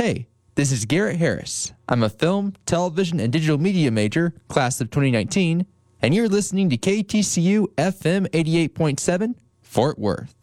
Hey, this is Garrett Harris. I'm a film, television, and digital media major, class of 2019, and you're listening to KTCU FM 88.7, Fort Worth.